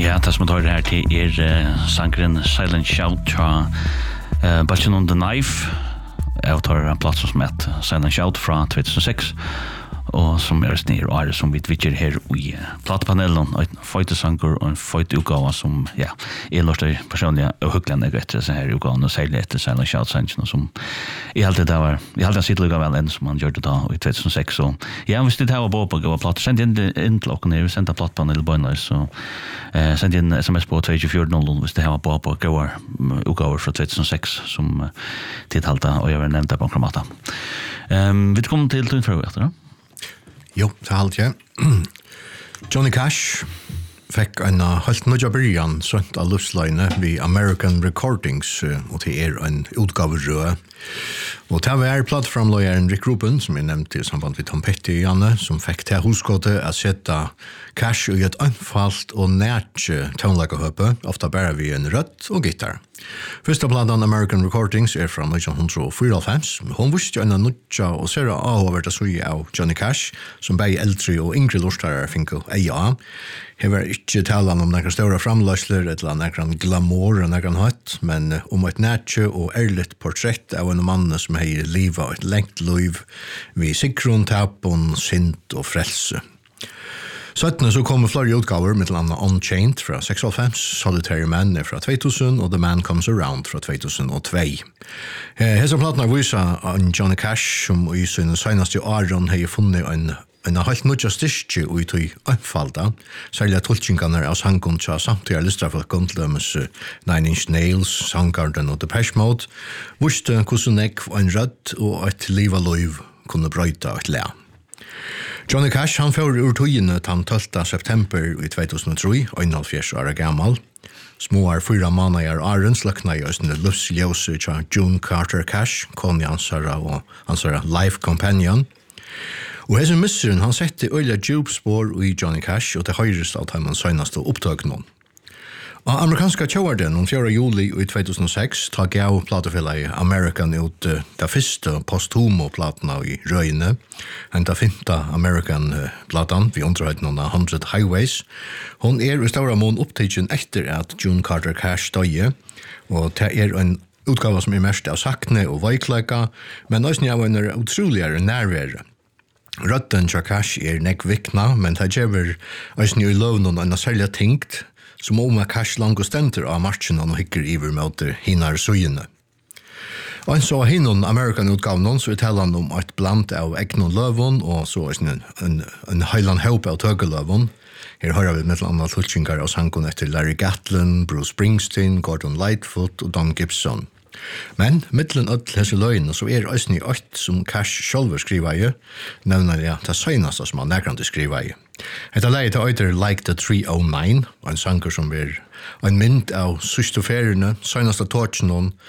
Ja, det som tar det her til sangren Silent Shout fra Butching on the Knife. Jeg tar en plass som heter Silent Shout fra 2006. Og som snir og som vi vitjer her i platepanelen, en føytesanger og en føyteutgave som, ja, låter personlig og hyggelig etter så her utgaven, og særlig etter Silent Shout-sangen, som jeg halte sitt lukket vel enn som han gjør det da i 2006. Så ja, hvis det her var på å plater, send inn til klokken her, vi sendte platepanelen i bøyner, så send inn sms på 2400 hvis det her var på utgaver fra 2006, som tidhalte, og jeg vil nevne det på Kramata. Vi kommer til Tunnfrøy etter da. Jo, det halt jeg. Johnny Cash fikk en helt nødja byrjan sønt av luftsløyne ved American Recordings, og til en utgaverød. Og til var plattformløyeren Rick Rubin, som jeg nevnte i samband med Tom Petty og Janne, som fikk til huskåte å sette Cash i et anfalt og nært tonelagehøpe, ofte bare ved en rødt og gitar. Første platen American Recordings fra 1994. Hun visste en nødja og ser avhåvert å suge av Johnny Cash, som begge eldre og yngre lortare fikk eie av. Her var ikke talen om noen store framløsler, eller noen glamour og noen hatt, men om et nætje og ærligt portrett av en mann som har livet et lengt liv ved sikrun, tapen, sint og frelse. 17 så kommer flere utgaver med landa Unchained fra 96, Solitary Man fra 2000 og The Man Comes Around fra 2002. Hesa platna viser en Johnny Cash som i sin senaste åren har funnet en helt nødja styrke og i tog anfalda, særlig tolkingene av sangen til samtidig listrafolk omtlømmes Nine Inch Nails, Soundgarden og Depeche Mode, visste hvordan jeg en rødt og et liv av liv kunne brøyta et le. Johnny Cash han får ur togene den 12. september i 2003, 41 år gammal. Småar 4 måneder åren sløkna i østene luftsljøse til June Carter Cash, kone ansara og ansara life companion. Og hesen misseren han sette øyla djupspår i Johnny Cash og til høyrest av teimen søgnaste opptøknån. Av amerikanska tjauarden om 4. juli i 2006 tar gav platefellet American ut det første posthumo-platena i røyene, enn det 5. American-platan vi underhøyden av 100 Highways. Hon i stora mån opptidgen etter at June Carter Cash døye, og det en utgave som mest av sakne og veikleika, men også av en utroligere nærvære. Røtten til Cash nek vikna, men det gjør også i lovnen en særlig tingt, som om Cash langt stenter av marchen og hikker iver mot hinar sujene. Og en så hinnon American-utgavnen så taler han om et blant av egnon løvun og så en heilan høp av tøgeløvun. Her hører vi med andre tulkingar av sangen etter Larry Gatlin, Bruce Springsteen, Gordon Lightfoot og Don Gibson. Men mittlen öll hese løgene så øysni 8 som Cash sjálfur skriva i, nevner jeg det søgnast som han nærkrande skriva i. Etta leie til øyder Like the 309, en sanger som en mynd av systoferene, søgnast av tortsnån,